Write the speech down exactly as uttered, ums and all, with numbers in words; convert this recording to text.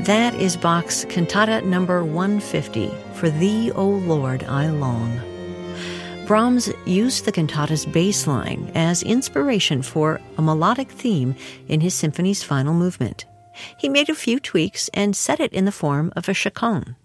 That is Bach's Cantata number one fifty, For Thee, O Lord, I Long. Brahms used the cantata's bass line as inspiration for a melodic theme in his symphony's final movement. He made a few tweaks and set it in the form of a chaconne.